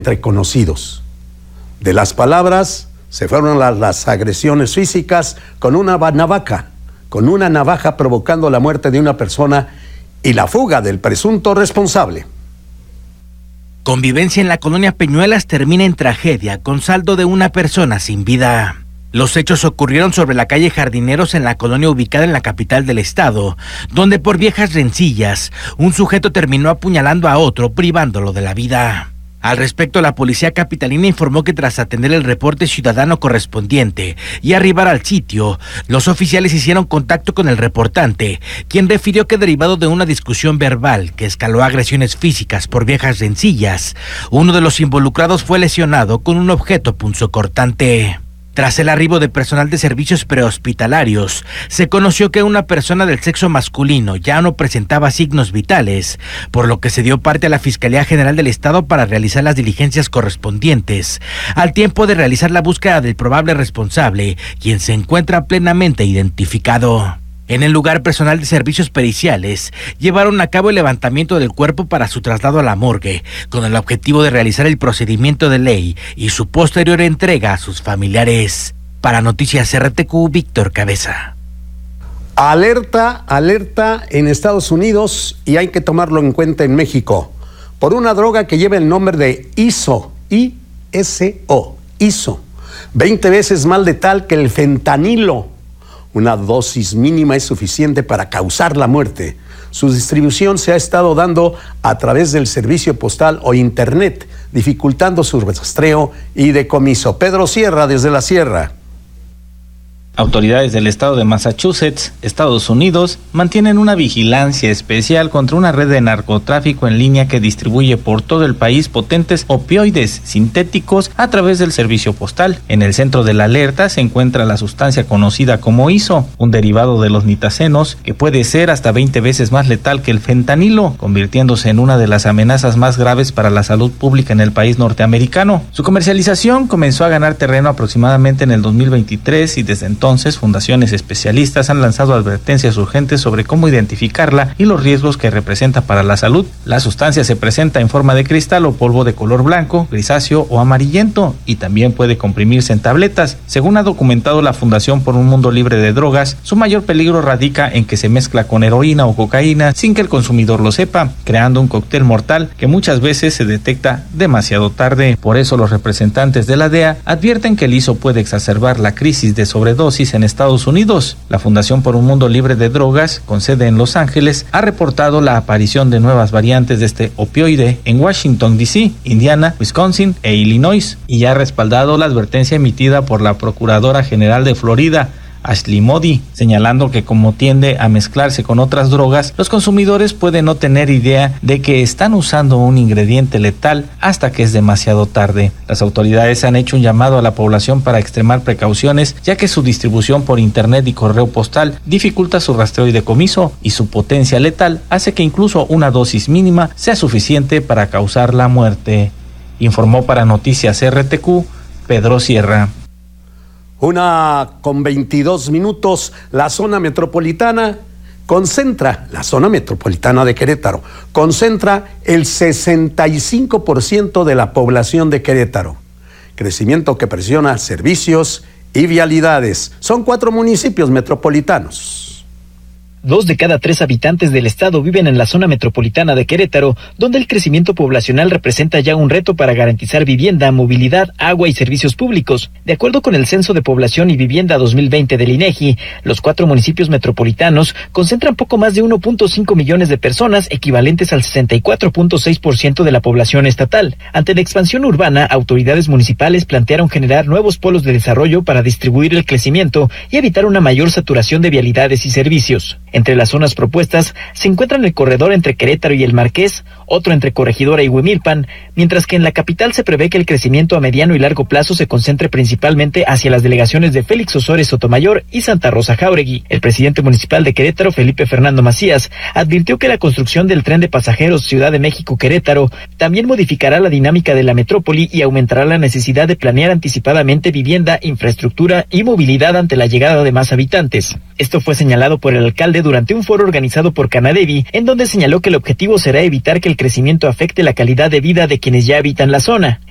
entre conocidos. De las palabras se fueron las agresiones físicas con una navaja provocando la muerte de una persona y la fuga del presunto responsable. Convivencia en la colonia Peñuelas termina en tragedia con saldo de una persona sin vida. Los hechos ocurrieron sobre la calle Jardineros en la colonia ubicada en la capital del estado, donde por viejas rencillas, un sujeto terminó apuñalando a otro, privándolo de la vida. Al respecto, la policía capitalina informó que tras atender el reporte ciudadano correspondiente y arribar al sitio, los oficiales hicieron contacto con el reportante, quien refirió que derivado de una discusión verbal que escaló a agresiones físicas por viejas rencillas, uno de los involucrados fue lesionado con un objeto punzocortante. Tras el arribo de personal de servicios prehospitalarios, se conoció que una persona del sexo masculino ya no presentaba signos vitales, por lo que se dio parte a la Fiscalía General del Estado para realizar las diligencias correspondientes, al tiempo de realizar la búsqueda del probable responsable, quien se encuentra plenamente identificado. En el lugar, personal de servicios periciales llevaron a cabo el levantamiento del cuerpo para su traslado a la morgue, con el objetivo de realizar el procedimiento de ley y su posterior entrega a sus familiares. Para Noticias RTQ, Víctor Cabeza. Alerta en Estados Unidos, y hay que tomarlo en cuenta en México, por una droga que lleva el nombre de ISO, ISO, 20 veces más letal que el fentanilo. Una dosis mínima es suficiente para causar la muerte. Su distribución se ha estado dando a través del servicio postal o internet, dificultando su rastreo y decomiso. Pedro Sierra, desde la Sierra. Autoridades del estado de Massachusetts, Estados Unidos, mantienen una vigilancia especial contra una red de narcotráfico en línea que distribuye por todo el país potentes opioides sintéticos a través del servicio postal. En el centro de la alerta se encuentra la sustancia conocida como ISO, un derivado de los nitazenos que puede ser hasta 20 veces más letal que el fentanilo, convirtiéndose en una de las amenazas más graves para la salud pública en el país norteamericano. Su comercialización comenzó a ganar terreno aproximadamente en el 2023 y desde entonces fundaciones especialistas han lanzado advertencias urgentes sobre cómo identificarla y los riesgos que representa para la salud. La sustancia se presenta en forma de cristal o polvo de color blanco, grisáceo o amarillento y también puede comprimirse en tabletas. Según ha documentado la Fundación por un Mundo Libre de Drogas, su mayor peligro radica en que se mezcla con heroína o cocaína sin que el consumidor lo sepa, creando un cóctel mortal que muchas veces se detecta demasiado tarde. Por eso los representantes de la DEA advierten que el ISO puede exacerbar la crisis de sobredosis en Estados Unidos. La Fundación por un Mundo Libre de Drogas, con sede en Los Ángeles, ha reportado la aparición de nuevas variantes de este opioide en Washington, D.C., Indiana, Wisconsin e Illinois, y ha respaldado la advertencia emitida por la Procuradora General de Florida, Ashley Moody, señalando que como tiende a mezclarse con otras drogas, los consumidores pueden no tener idea de que están usando un ingrediente letal hasta que es demasiado tarde. Las autoridades han hecho un llamado a la población para extremar precauciones, ya que su distribución por internet y correo postal dificulta su rastreo y decomiso, y su potencia letal hace que incluso una dosis mínima sea suficiente para causar la muerte. Informó para Noticias RTQ, Pedro Sierra. 1:22, la zona metropolitana de Querétaro concentra el 65% de la población de Querétaro. Crecimiento que presiona servicios y vialidades. Son 4 municipios metropolitanos. 2 de cada 3 habitantes del estado viven en la zona metropolitana de Querétaro, donde el crecimiento poblacional representa ya un reto para garantizar vivienda, movilidad, agua y servicios públicos. De acuerdo con el Censo de Población y Vivienda 2020 del INEGI, los 4 municipios metropolitanos concentran poco más de 1.5 millones de personas, equivalentes al 64.6% de la población estatal. Ante la expansión urbana, autoridades municipales plantearon generar nuevos polos de desarrollo para distribuir el crecimiento y evitar una mayor saturación de vialidades y servicios. Entre las zonas propuestas se encuentran el corredor entre Querétaro y El Marqués, otro entre Corregidora y Huimilpan, mientras que en la capital se prevé que el crecimiento a mediano y largo plazo se concentre principalmente hacia las delegaciones de Félix Osores Sotomayor y Santa Rosa Jáuregui. El presidente municipal de Querétaro, Felipe Fernando Macías, advirtió que la construcción del tren de pasajeros Ciudad de México-Querétaro también modificará la dinámica de la metrópoli y aumentará la necesidad de planear anticipadamente vivienda, infraestructura y movilidad ante la llegada de más habitantes. Esto fue señalado por el alcalde durante un foro organizado por Canadevi, en donde señaló que el objetivo será evitar que el crecimiento afecte la calidad de vida de quienes ya habitan la zona.